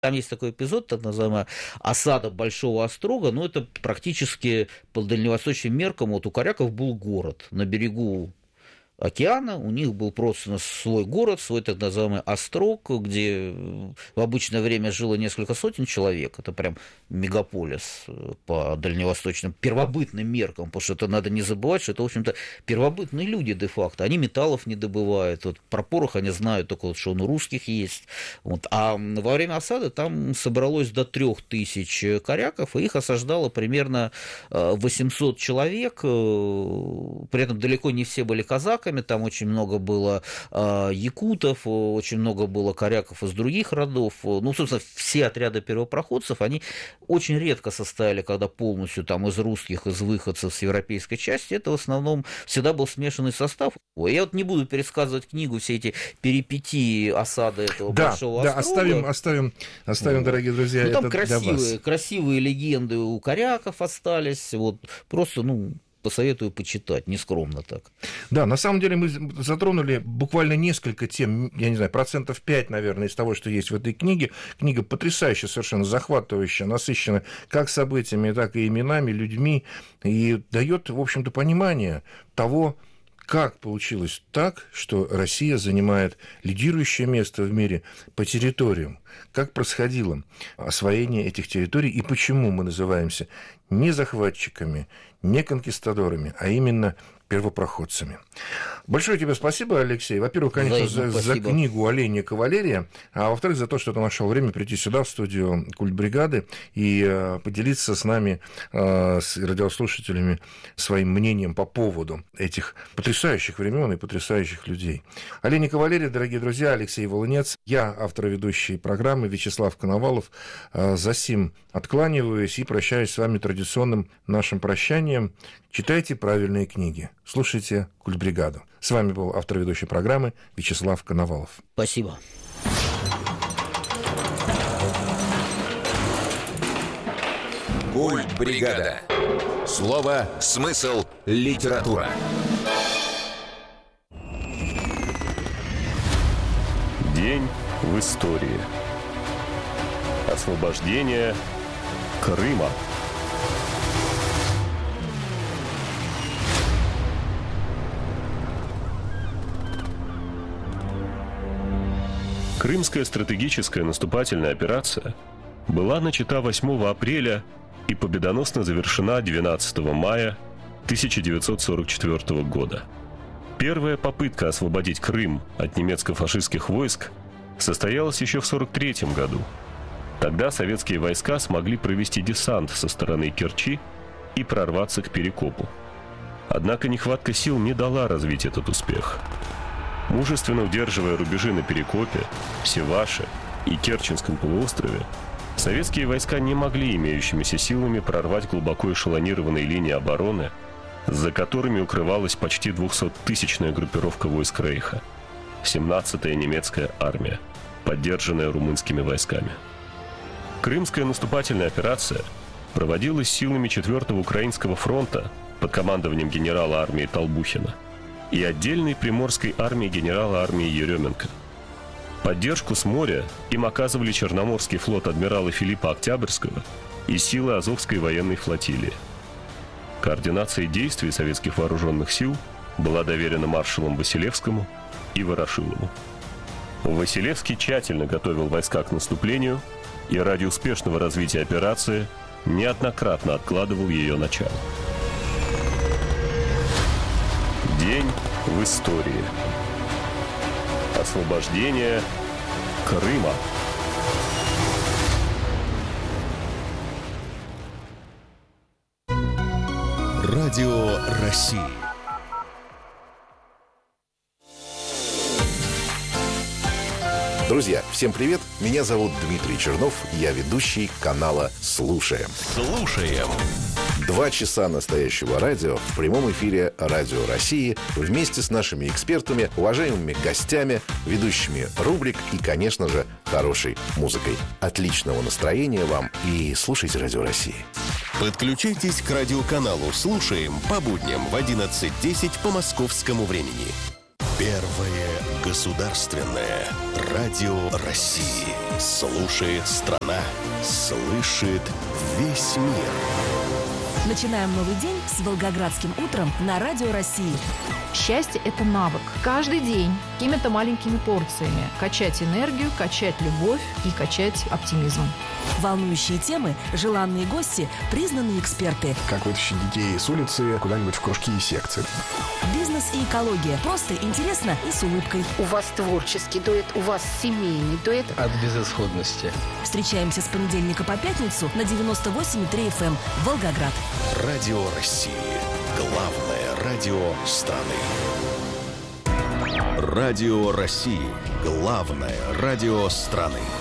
Там есть такой эпизод, так называемая осада Большого Острога, но это практически по дальневосточным меркам, вот у коряков был город на берегу океана, у них был просто свой город, свой так называемый острог, где в обычное время жило несколько сотен человек, это прям мегаполис по дальневосточным первобытным меркам, потому что это надо не забывать, что это, в общем-то, первобытные люди де-факто, они металлов не добывают, вот про порох они знают только, вот, что он у русских есть, вот. А во время осады там собралось до 3000 коряков, и их осаждало примерно 800 человек, при этом далеко не все были казаками, там очень много было якутов, очень много было коряков из других родов. Ну, собственно, все отряды первопроходцев, они очень редко состояли, когда полностью там из русских, из выходцев с европейской части, это в основном всегда был смешанный состав. Я вот не буду пересказывать книгу, все эти перипетии осады этого Большого Острога. Оставим, дорогие друзья, ну, там это красивые легенды у коряков остались, вот, просто, посоветую почитать, нескромно так. Да, на самом деле мы затронули буквально несколько тем, я не знаю, 5%, наверное, из того, что есть в этой книге. Книга потрясающая, совершенно захватывающая, насыщена как событиями, так и именами, людьми, и дает, в общем-то, понимание того, как получилось так, что Россия занимает лидирующее место в мире по территориям, как происходило освоение этих территорий и почему мы называемся не захватчиками, не конкистадорами, а именно первопроходцами. Большое тебе спасибо, Алексей. Во-первых, конечно, за книгу «Олень и кавалерия», а во-вторых, за то, что ты нашел время прийти сюда, в студию «Культбригады», и поделиться с нами, с радиослушателями, своим мнением по поводу этих потрясающих времен и потрясающих людей. «Олень и кавалерия», дорогие друзья, Алексей Волынец, я, автор и ведущий программы Вячеслав Коновалов. За сим откланиваюсь и прощаюсь с вами традиционным нашим прощанием. Читайте правильные книги, слушайте «Культбригаду». С вами был автор ведущей программы Вячеслав Коновалов. Спасибо. Культбригада. Слово, смысл, литература. День в истории. Освобождение Крыма. Крымская стратегическая наступательная операция была начата 8 апреля и победоносно завершена 12 мая 1944 года. Первая попытка освободить Крым от немецко-фашистских войск состоялась еще в 1943 году. Тогда советские войска смогли провести десант со стороны Керчи и прорваться к Перекопу. Однако нехватка сил не дала развить этот успех. Мужественно удерживая рубежи на Перекопе, Севаше и Керченском полуострове, советские войска не могли имеющимися силами прорвать глубоко эшелонированные линии обороны, за которыми укрывалась почти 200-тысячная группировка войск Рейха, 17-я немецкая армия, поддержанная румынскими войсками. Крымская наступательная операция проводилась силами 4-го Украинского фронта под командованием генерала армии Толбухина и отдельной Приморской армии генерала армии Еременко. Поддержку с моря им оказывали Черноморский флот адмирала Филиппа Октябрьского и силы Азовской военной флотилии. Координация действий советских вооруженных сил была доверена маршалам Василевскому и Ворошилову. Василевский тщательно готовил войска к наступлению и ради успешного развития операции неоднократно откладывал ее начало. День в истории. Освобождение Крыма. Радио России. Друзья, всем привет! Меня зовут Дмитрий Чернов, я ведущий канала «Слушаем». Слушаем. 2 часа настоящего радио в прямом эфире Радио России вместе с нашими экспертами, уважаемыми гостями, ведущими рубрик и, конечно же, хорошей музыкой. Отличного настроения вам и слушайте Радио России. Подключайтесь к радиоканалу «Слушаем» по будням в 11:10 по московскому времени. Первые Государственное радио России. Слушает страна. Слышит весь мир. Начинаем новый день с Волгоградским утром на Радио России. Счастье – это навык. Каждый день какими-то маленькими порциями качать энергию, качать любовь и качать оптимизм. Волнующие темы, желанные гости, признанные эксперты. Как вытащить детей с улицы куда-нибудь в кружки и секции. Бизнес и экология. Просто интересно и с улыбкой. У вас творческий дуэт, у вас семейный дуэт. От безысходности. Встречаемся с понедельника по пятницу на 98,3 FM Волгоград. Радио России. Главное радио страны. Радио России. Главное радио страны.